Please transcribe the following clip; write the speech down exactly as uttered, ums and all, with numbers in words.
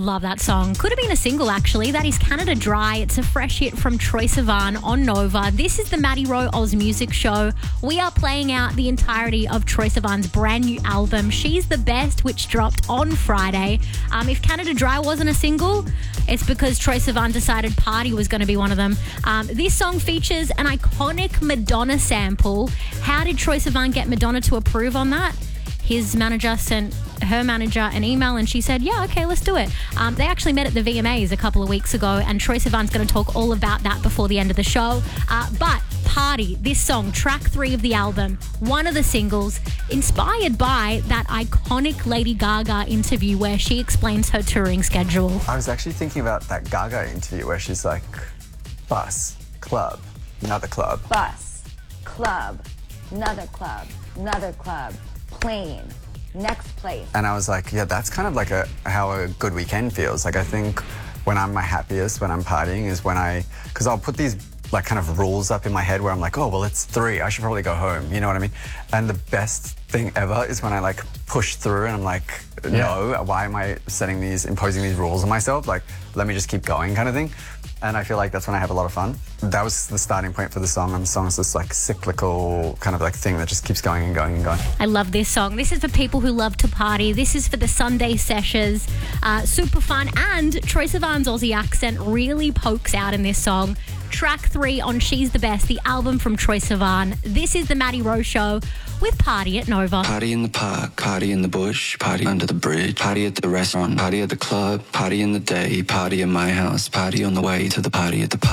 Love that song. Could have been a single, actually. That is Canada Dry. It's a fresh hit from Troye Sivan on Nova. This is the Maddie Rowe Oz Music Show. We are playing out the entirety of Troye Sivan's brand new album, She's the Best, which dropped on Friday. Um, if Canada Dry wasn't a single, it's because Troye Sivan decided Party was going to be one of them. Um, this song features an iconic Madonna sample. How did Troye Sivan get Madonna to approve on that? His manager sent her manager an email and she said, yeah, okay, let's do it. Um, they actually met at the V M As a couple of weeks ago, and Troye Sivan's going to talk all about that before the end of the show. Uh, but Party, this song, track three of the album, one of the singles, inspired by that iconic Lady Gaga interview where she explains her touring schedule. I was actually thinking about that Gaga interview where she's like, bus, club, another club. Bus, club, another club, another club, plane, next place. And I was like, yeah, that's kind of like a how a good weekend feels. Like, I think when I'm my happiest, when I'm partying, is when I, because I'll put these like kind of rules up in my head where I'm like, oh, well, it's three, I should probably go home, you know what I mean? And the best thing ever is when I like push through and I'm like, no, yeah. Why am I setting these, imposing these rules on myself? Like, let me just keep going kind of thing. And I feel like that's when I have a lot of fun. That was the starting point for the song, and the song is this like cyclical kind of like thing that just keeps going and going and going. I love this song. This is for people who love to party. This is for the Sunday sessions. Uh, super fun, and Troye Sivan's Aussie accent really pokes out in this song. Track three on She's the Best, the album from Troye Sivan. This is the Maddie Rowe Show with Party at Nova. Party in the park, party in the bush, party under the bridge, party at the restaurant, party at the club, party in the day, party in my house, party on the way to the party at the park.